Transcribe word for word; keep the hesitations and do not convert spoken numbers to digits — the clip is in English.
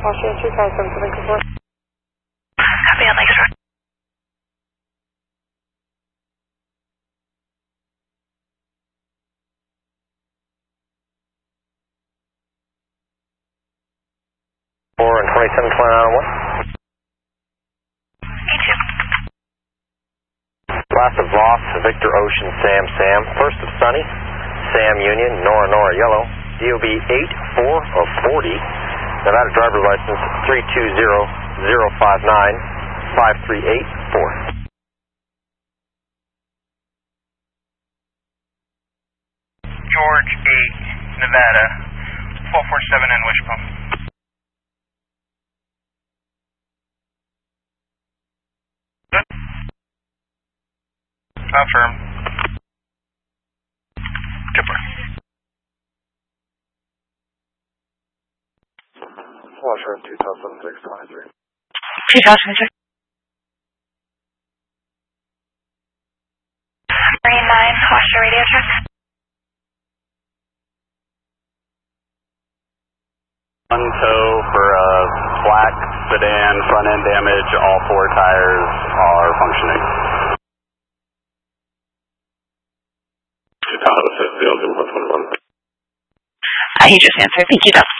Washington two five seven seven four. Copy on Lakeshore. four and twenty-seven twenty-nine on one. E two. Last of Voss, Victor Ocean, Sam Sam. First of Sunny, Sam Union, Nora Nora Yellow. D O B eight four of forty. Nevada driver license three two zero zero five nine five three eight four. George eight, Nevada, four four seven in Wishbone. Good. Affirm. Kipper. Washington two thousand six twenty-three. two thousand six. Marine nine, Washington radio check. One tow for a black sedan, front end damage, all four tires are functioning. Uh, he just answered. Thank you, though.